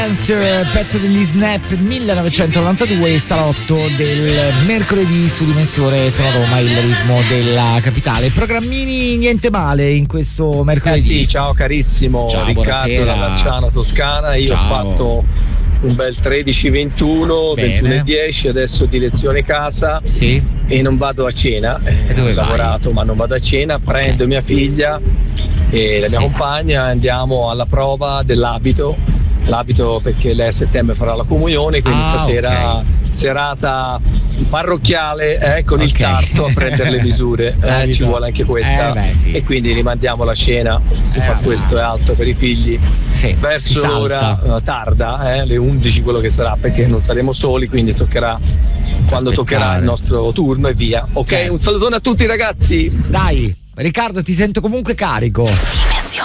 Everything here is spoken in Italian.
Pezzo degli Snap 1992, salotto del mercoledì su Dimensore Suona Roma, il ritmo della capitale. Programmini niente male in questo mercoledì. Sì, ciao carissimo, ciao, Riccardo buonasera. da Lanciano Toscana. Io ciao. ho fatto un bel 13-21, 21-10, adesso direzione casa. Sì. E non vado a cena. Dove ho vai? lavorato ma non vado a cena, prendo mia figlia e la mia compagna, andiamo alla prova dell'abito perché lei a settembre farà la comunione, quindi stasera serata parrocchiale con il sarto a prendere le misure, ci vuole anche questa, sì. E quindi rimandiamo la cena, si fa questo e altro per i figli, verso l'ora tarda, le 11 quello che sarà, perché non saremo soli, quindi toccherà quando toccherà il nostro turno e via. Ok, certo. Un salutone a tutti ragazzi. Dai, Riccardo, ti sento comunque carico.